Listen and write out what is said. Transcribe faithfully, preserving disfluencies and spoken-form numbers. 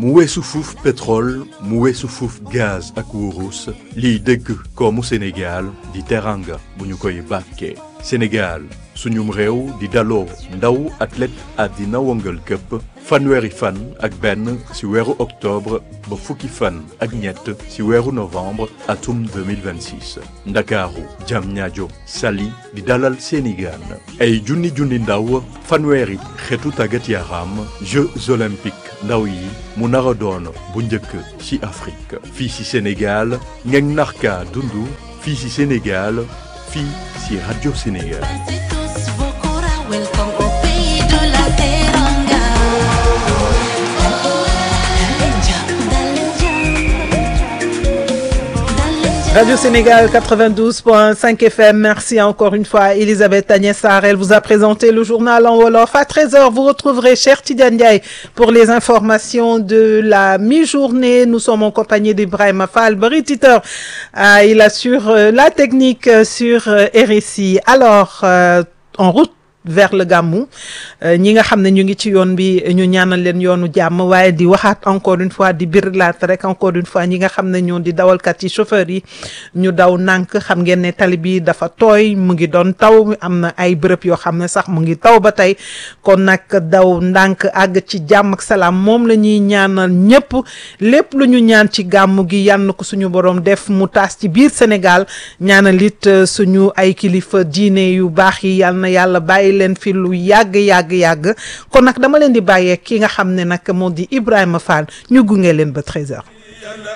mu weesu fuuf pétrole mu weesu fuuf gaz ak wurus liy dëgg koomu Sénégal di teranga bu ñu koy bàkkee Sénégal suñum réew di daloo ndaw athlète àddina wëngal këpp fanweeri fan ak benn ci weeru octobre ba fukki fan ak ñett ci weeru novembre atum deux mille vingt-six ndakaaru Diamniadio Saly di dalal seeni gaan ay junni junni ndaw fanweeri xeetu tàggat yaram Jeux olympiques ndaw yi mu nar a doon bu njëkk ci Afrique fii ci Sénégal ngeen narka dundu fii ci Sénégal fii ci Radio Sénégal. Radio Sénégal quatre-vingt-douze point cinq F M. Merci encore une fois Elisabeth Agnès Sarr. Elle vous a présenté le journal en wolof. À treize heures, vous retrouverez Cheikh Tidiane Ndiaye pour les informations de la mi-journée. Nous sommes en compagnie d'Ibrahima Fall Bari Titeur. Euh, il assure euh, la technique euh, sur euh, R S I. Alors, euh, en route vers le Gamou ñi nga xam ne ñu ngi ci yoon bi ñu ñaanal leen yoonu jàmm waaye di waxaat encore une fois di birlaat rek encore une fois ñi nga xam ne ñoo di dawalkat yi chauffeur yi ñu daw nànk xam ngeen ne tali bi dafa tooy mu ngi doon taw am na ay bërëb yoo xam ne sax mu ngi taw ba tey kon nag daw ndànk àgg ci jàmm ak salaam moom la ñuy ñaanal ñëpp lépp lu ñu ñaan ci gàmmu gi yal na ko suñu borom def mu taas ci biir Sénégal ñaanal it suñu ay kilifa diine yu baax yi yal na yàlla bàyyi leen fi lu yàgg yàgg yàgg kon nag dama leen di bàyyee ki nga xam ne nag moo di Ibrahima Fall ñu gunge leen ba treize heures.